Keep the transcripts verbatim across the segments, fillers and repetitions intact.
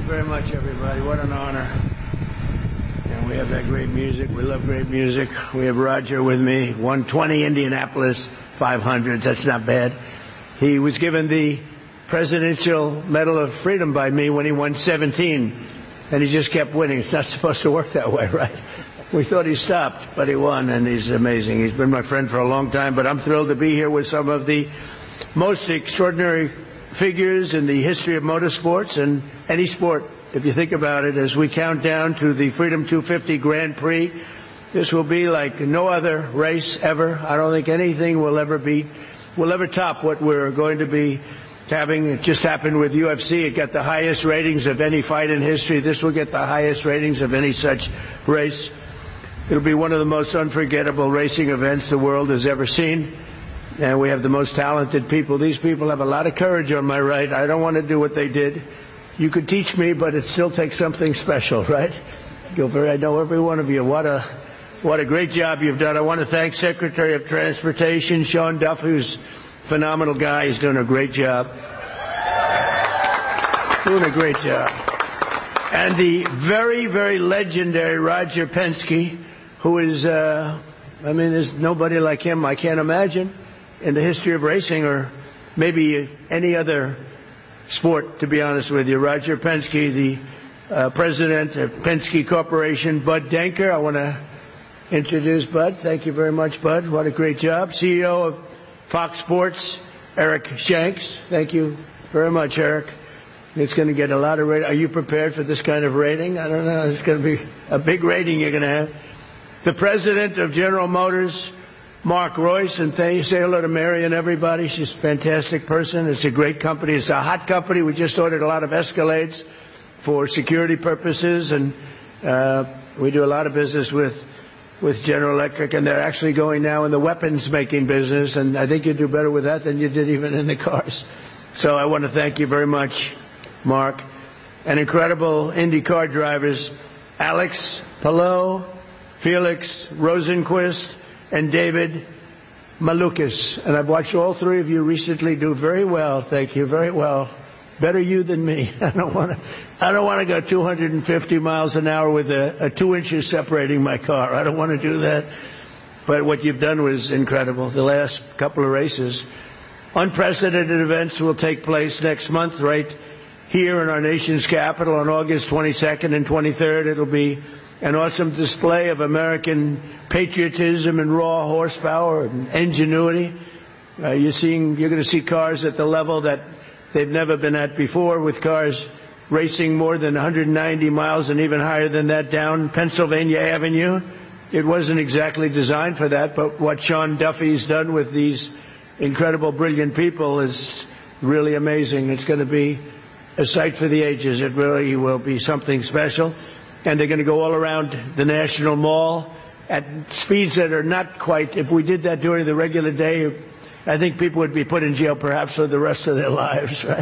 very much, everybody. What an honor. And we have that great music. We love great music. We have Roger with me. one twenty Indianapolis five hundreds. That's not bad. He was given the Presidential Medal of Freedom by me when he won seventeen. And he just kept winning. It's not supposed to work that way, right? We thought he stopped, but he won, and he's amazing. He's been my friend for a long time, but I'm thrilled to be here with some of the most extraordinary figures in the history of motorsports and any sport, if you think about it, as we count down to the Freedom two fifty Grand Prix. This will be like no other race ever. I don't think anything will ever be, will ever top what we're going to be having. It just happened with U F C. It got the highest ratings of any fight in history. This will get the highest ratings of any such race. It'll be one of the most unforgettable racing events the world has ever seen. And we have the most talented people. These people have a lot of courage on my right. I don't want to do what they did. You could teach me, but it still takes something special, right? Gilbert, I know every one of you. What a what a great job you've done. I want to thank Secretary of Transportation, Sean Duffy, who's a phenomenal guy. He's doing a great job. Doing a great job. And the very, very legendary Roger Penske, who is, uh, I mean, there's nobody like him I can't imagine in the history of racing, or maybe any other sport, to be honest with you. Roger Penske, the uh, president of Penske Corporation. Bud Denker, I want to introduce Bud. Thank you very much, Bud. What a great job. C E O of Fox Sports, Eric Shanks. Thank you very much, Eric. It's going to get a lot of rating. Are you prepared for this kind of rating? I don't know. It's going to be a big rating you're going to have. The president of General Motors, Mark Royce, and thank you. Say hello to Mary and everybody. She's a fantastic person. It's a great company. It's a hot company. We just ordered a lot of Escalades for security purposes, and uh, we do a lot of business with with General Electric, and they're actually going now in the weapons making business, and I think you do better with that than you did even in the cars. So I want to thank you very much, Mark. And incredible IndyCar drivers, Alex Palou, Felix Rosenquist, and David Malukas. And I've watched all three of you recently do very well. Thank you. Very well. Better you than me. I don't want to, I don't want to go two hundred fifty miles an hour with a, a two inches separating my car. I don't want to do that. But what you've done was incredible. The last couple of races. Unprecedented events will take place next month right here in our nation's capital on August twenty-second and twenty-third. It'll be an awesome display of American patriotism and raw horsepower and ingenuity. Uh, you're seeing, you're going to see cars at the level that they've never been at before, with cars racing more than one hundred ninety miles and even higher than that down Pennsylvania Avenue. It wasn't exactly designed for that, but what Sean Duffy's done with these incredible, brilliant people is really amazing. It's going to be a sight for the ages. It really will be something special. And they're going to go all around the National Mall at speeds that are not quite, if we did that during the regular day, I think people would be put in jail perhaps for the rest of their lives, right?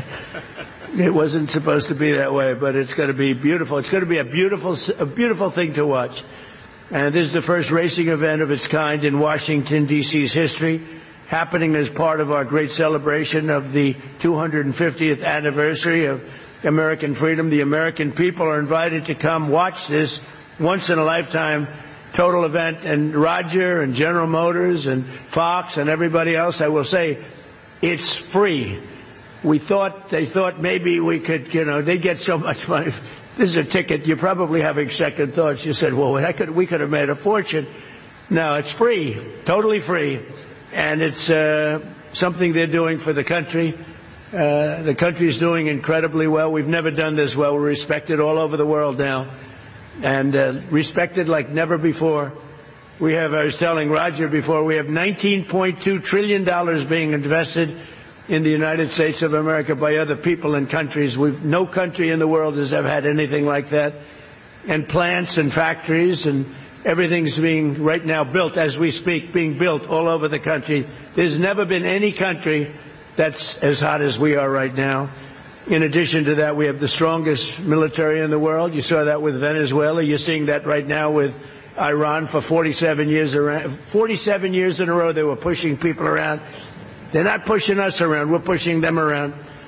It wasn't supposed to be that way, but it's going to be beautiful. It's going to be a beautiful, a beautiful thing to watch. And this is the first racing event of its kind in Washington, D C's history, happening as part of our great celebration of the two hundred fiftieth anniversary of American freedom. The American people are invited to come watch this once-in-a-lifetime total event. And Roger and General Motors and Fox and everybody else, I will say, it's free. We thought, they thought maybe we could, you know, they get so much money. This is a ticket. You're probably having second thoughts. You said, well, I could, we could have made a fortune. No, it's free, totally free. And it's uh, something they're doing for the country. Uh, the country's doing incredibly well. We've never done this well. We're respected all over the world now, and uh, respected like never before. We have, I was telling Roger before, we have nineteen point two trillion dollars being invested in the United States of America by other people and countries. We've, no country in the world has ever had anything like that. And plants and factories and everything's being right now built as we speak, being built all over the country. There's never been any country that's as hot as we are right now. In addition to that, we have the strongest military in the world. You saw that with Venezuela. You're seeing that right now with Iran. For forty-seven years around, forty-seven years in a row, they were pushing people around. They're not pushing us around. We're pushing them around.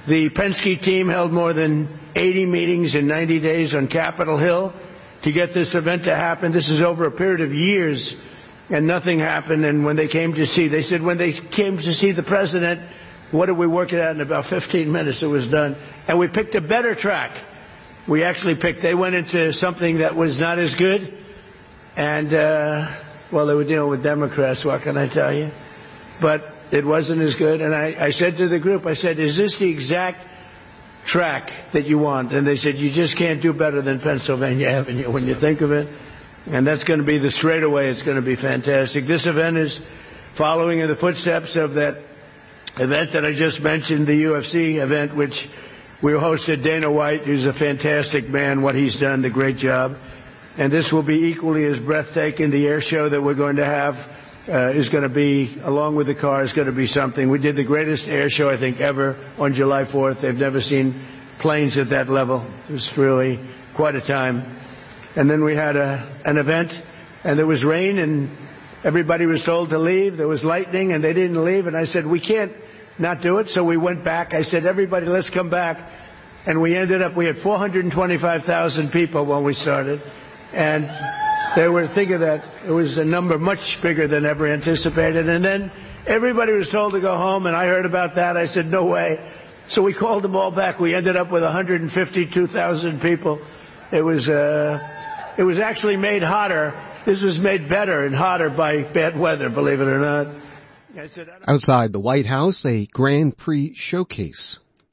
The Penske team held more than eighty meetings in ninety days on Capitol Hill to get this event to happen. This is over a period of years, and nothing happened. And when they came to see, they said when they came to see the president, what did we work it out in about fifteen minutes? It was done. And we picked a better track. We actually picked, they went into something that was not as good. And, uh, well, they were dealing with Democrats, what can I tell you? But it wasn't as good. And I, I said to the group, I said, is this the exact track that you want? And they said, you just can't do better than Pennsylvania Avenue when you think of it. And that's going to be the straightaway. It's going to be fantastic. This event is following in the footsteps of that event that I just mentioned, the U F C event, which we hosted Dana White, who's a fantastic man, what he's done, the great job. And this will be equally as breathtaking. The air show that we're going to have uh, is going to be, along with the car, is going to be something. We did the greatest air show, I think, ever on July fourth. They've never seen planes at that level. It was really quite a time. And then we had a, an event, and there was rain, and everybody was told to leave. There was lightning, and they didn't leave. And I said, we can't not do it. So we went back. I said, everybody, let's come back. And we ended up, we had four hundred twenty-five thousand people when we started. And they were thinking that it was a number much bigger than ever anticipated. And then everybody was told to go home, and I heard about that. I said, no way. So we called them all back. We ended up with one hundred fifty-two thousand people. It was, uh, it was actually made hotter. This was made better and hotter by bad weather, believe it or not. I said, I Outside the White House, a Grand Prix showcase.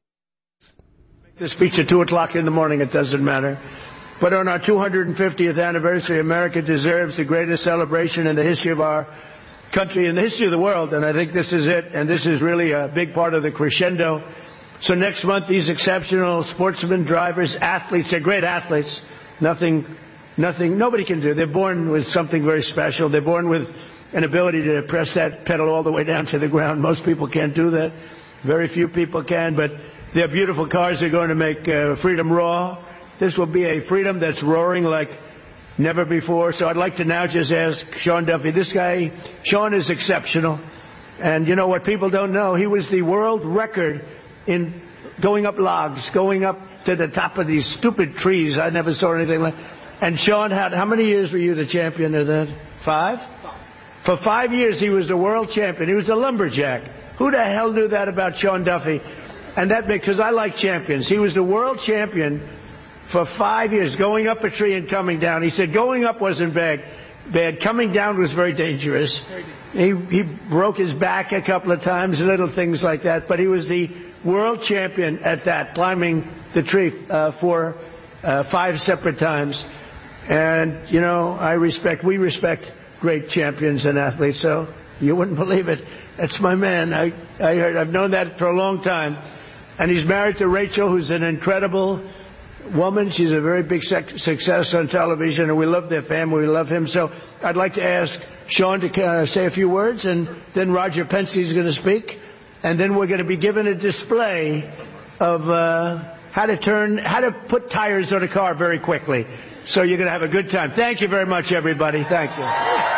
The speech at two o'clock in the morning, it doesn't matter. But on our two hundred fiftieth anniversary, America deserves the greatest celebration in the history of our country, in the history of the world, and I think this is it, and this is really a big part of the crescendo. So next month, these exceptional sportsmen, drivers, athletes, they're great athletes. Nothing, nothing, nobody can do. They're born with something very special. They're born with an ability to press that pedal all the way down to the ground. Most people can't do that. Very few people can, but their beautiful cars are going to make uh, freedom roar. This will be a freedom that's roaring like never before. So I'd like to now just ask Sean Duffy. This guy, Sean, is exceptional. And you know what people don't know? He was the world record in going up logs, going up to the top of these stupid trees. I never saw anything like that. And Sean, had, how many years were you the champion of that? Five? For five years, he was the world champion. He was a lumberjack. Who the hell knew that about Sean Duffy? And that because I like champions. He was the world champion for five years, going up a tree and coming down. He said going up wasn't bad. Bad. Coming down was very dangerous. He, he broke his back a couple of times, little things like that. But he was the world champion at that, climbing the tree uh, for uh, five separate times. And, you know, I respect, we respect great champions and athletes. So you wouldn't believe it. That's my man. I, I heard, I've known that for a long time. And he's married to Rachel, who's an incredible woman. She's a very big success on television, and we love their family. We love him. So I'd like to ask Sean to uh, say a few words, and then Roger Penske is going to speak, and then we're going to be given a display of uh, how to turn, how to put tires on a car very quickly. So you're going to have a good time. Thank you very much, everybody. Thank you.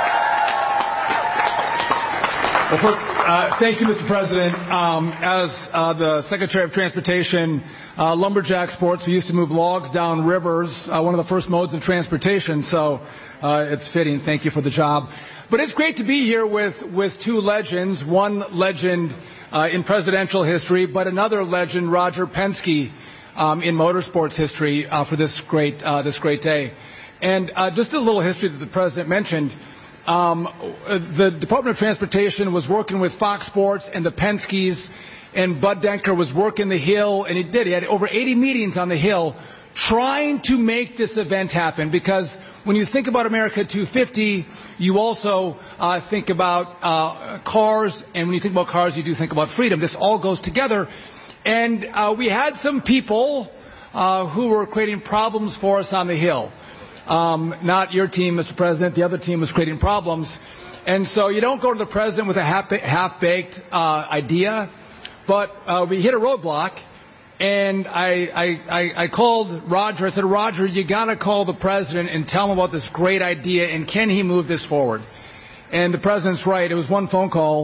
Well, first, uh, thank you, Mister President. Um, as uh, the Secretary of Transportation, uh, lumberjack sports, we used to move logs down rivers, uh, one of the first modes of transportation, so uh, it's fitting. Thank you for the job. But it's great to be here with, with two legends, one legend uh, in presidential history, but another legend, Roger Penske, um, in motorsports history uh, for this great, uh, this great day. And uh, just a little history that the President mentioned. Um, the Department of Transportation was working with Fox Sports and the Penskes, and Bud Denker was working the Hill, and he did. He had over eighty meetings on the Hill trying to make this event happen, because when you think about America two fifty, you also uh, think about uh, cars, and when you think about cars, you do think about freedom. This all goes together. And uh, we had some people uh, who were creating problems for us on the Hill. Um, not your team, Mister President. The other team was creating problems. And so you don't go to the President with a half, half-baked uh, idea. But uh, we hit a roadblock, and I, I, I, I called Roger. I said, Roger, you got to call the President and tell him about this great idea, and can he move this forward? And the President's right. It was one phone call,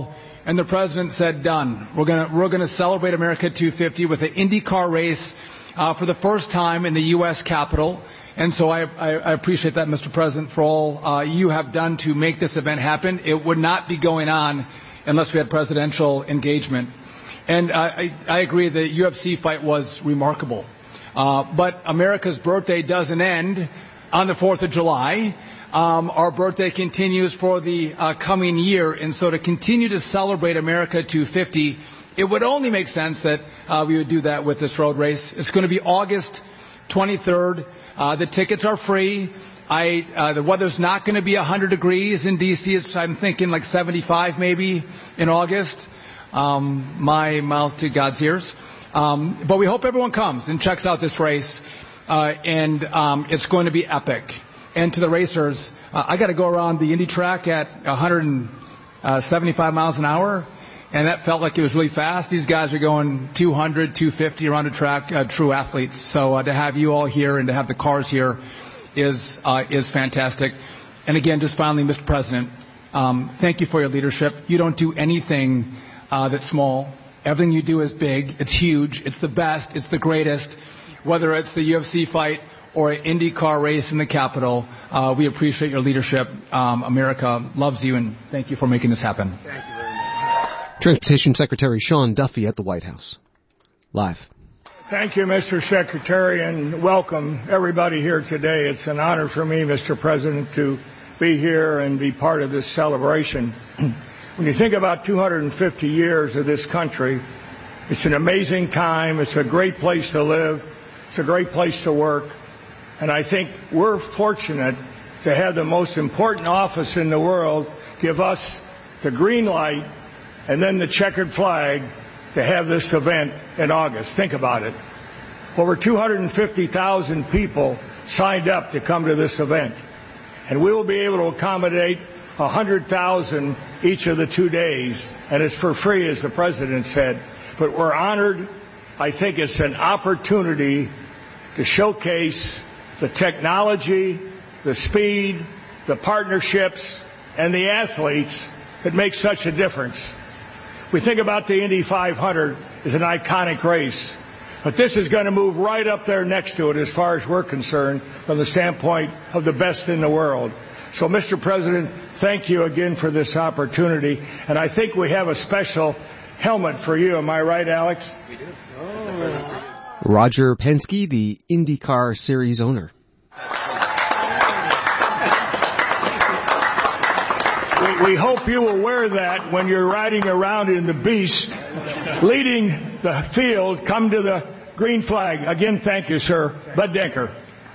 and the president said, done. We're going to we're going to celebrate America two fifty with an IndyCar race uh, for the first time in the U S Capitol. And so I, I, I appreciate that, Mister President, for all uh, you have done to make this event happen. It would not be going on unless we had presidential engagement. And uh, I, I agree the U F C fight was remarkable. Uh, but America's birthday doesn't end on the fourth of July. Um, our birthday continues for the uh, coming year. And so to continue to celebrate America two fifty, it would only make sense that uh, we would do that with this road race. It's going to be August twenty-third. Uh, the tickets are free. I, uh, the weather's not going to be one hundred degrees in D C. It's, I'm thinking like seventy-five maybe in August. Um, my mouth to God's ears. Um, but we hope everyone comes and checks out this race. Uh, and, um, it's going to be epic. And to the racers, uh, I got to go around the Indy track at one hundred seventy-five miles an hour. And that felt like it was really fast. These guys are going two hundred, two fifty around the track, uh, true athletes. So uh, to have you all here and to have the cars here is uh, is fantastic. And again, just finally, Mister President, um, thank you for your leadership. You don't do anything uh, that's small. Everything you do is big. It's huge. It's the best. It's the greatest. Whether it's the U F C fight or an IndyCar race in the Capitol, uh, we appreciate your leadership. Um, America loves you, and thank you for making this happen. Thank you very much. Transportation Secretary Sean Duffy at the White House. Live. Thank you, Mister Secretary, and welcome everybody here today. It's an honor for me, Mister President, to be here and be part of this celebration. When you think about two hundred fifty years of this country, it's an amazing time. It's a great place to live. It's a great place to work. And I think we're fortunate to have the most important office in the world give us the green light and then the checkered flag to have this event in August. Think about it. Over two hundred fifty thousand people signed up to come to this event. And we will be able to accommodate one hundred thousand each of the two days. And it's for free, as the President said. But we're honored. I think it's an opportunity to showcase the technology, the speed, the partnerships, and the athletes that make such a difference. We think about the Indy five hundred as an iconic race, but this is going to move right up there next to it as far as we're concerned from the standpoint of the best in the world. So, Mister President, thank you again for this opportunity, and I think we have a special helmet for you. Am I right, Alex? We do. Oh. Roger Penske, the IndyCar Series owner. We hope you will wear that when you're riding around in the Beast, leading the field. Come to the green flag. Again, thank you, sir. Bud Denker.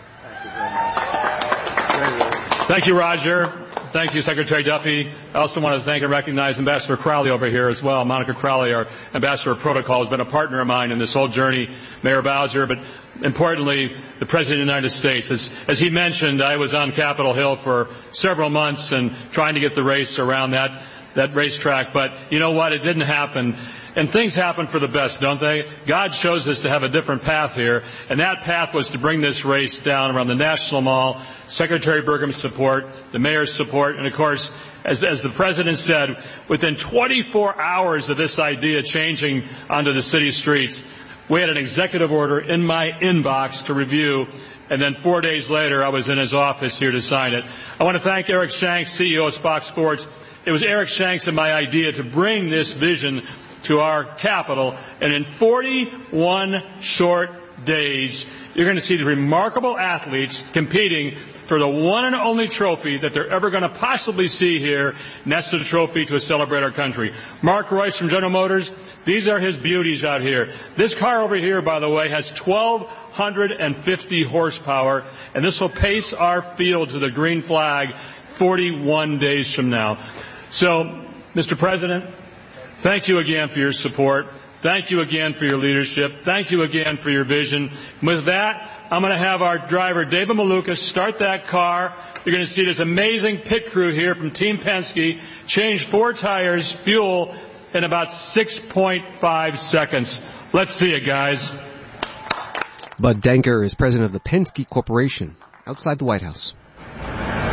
Thank you, Roger. Thank you, Secretary Duffy. I also want to thank and recognize Ambassador Crowley over here as well. Monica Crowley, our Ambassador of Protocol, has been a partner of mine in this whole journey. Mayor Bowser, but importantly, the President of the United States. As, as he mentioned, I was on Capitol Hill for several months and trying to get the race around that, that racetrack. But you know what? It didn't happen. And things happen for the best, don't they? God chose us to have a different path here, and that path was to bring this race down around the National Mall, Secretary Burgum's support, the mayor's support, and of course, as, as the President said, within twenty-four hours of this idea changing onto the city streets, we had an executive order in my inbox to review, and then four days later, I was in his office here to sign it. I want to thank Eric Shanks, C E O of Fox Sports. It was Eric Shanks and my idea to bring this vision to our capital, and in forty-one short days, you're going to see the remarkable athletes competing for the one and only trophy that they're ever going to possibly see here, and that's the trophy to celebrate our country. Mark Royce from General Motors, these are his beauties out here. This car over here, by the way, has twelve fifty horsepower, and this will pace our field to the green flag forty-one days from now. So, Mister President, thank you again for your support. Thank you again for your leadership. Thank you again for your vision. With that, I'm going to have our driver, David Maluka, start that car. You're going to see this amazing pit crew here from Team Penske change four tires, fuel, in about six point five seconds. Let's see it, guys. Bud Denker is president of the Penske Corporation outside the White House.